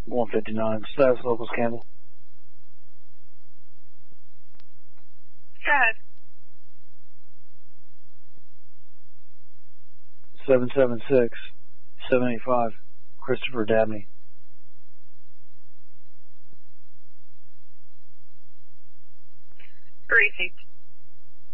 159. Status locals Campbell. Go ahead. 776-785. Christopher Dabney. Received.